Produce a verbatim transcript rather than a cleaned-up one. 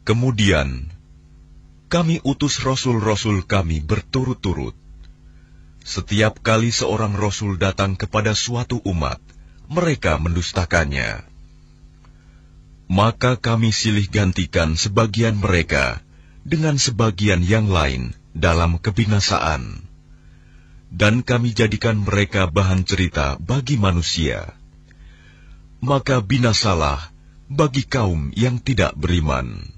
Kemudian kami utus rasul-rasul kami berturut-turut. Setiap kali seorang rasul datang kepada suatu umat, mereka mendustakannya. Maka kami silih gantikan sebagian mereka dengan sebagian yang lain dalam kebinasaan. Dan kami jadikan mereka bahan cerita bagi manusia. Maka binasalah bagi kaum yang tidak beriman.